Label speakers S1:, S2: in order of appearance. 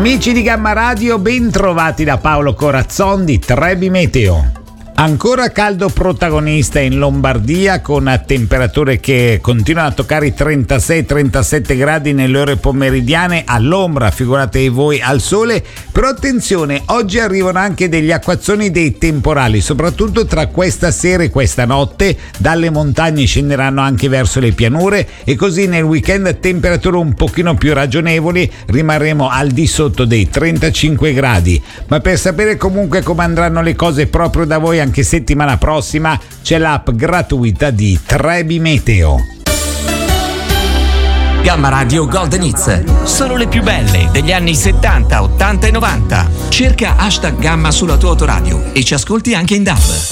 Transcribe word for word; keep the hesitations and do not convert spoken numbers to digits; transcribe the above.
S1: Amici di Gamma Radio, ben trovati da Paolo Corazzon di Trebi Meteo. Ancora caldo protagonista in Lombardia, con temperature che continuano a toccare i trentasei trentasette gradi nelle ore pomeridiane all'ombra, figuratevi voi al sole. Però attenzione, oggi arrivano anche degli acquazzoni, dei temporali, soprattutto tra questa sera e questa notte. Dalle montagne scenderanno anche verso le pianure e così nel weekend temperature un pochino più ragionevoli, rimarremo al di sotto dei trentacinque gradi. Ma per sapere comunque come andranno le cose proprio da voi anche settimana prossima, c'è l'app gratuita di Trebi Meteo.
S2: Gamma Radio Golden Hits, solo le più belle degli anni settanta, ottanta e novanta. Cerca hashtag Gamma sulla tua autoradio e ci ascolti anche in D A B.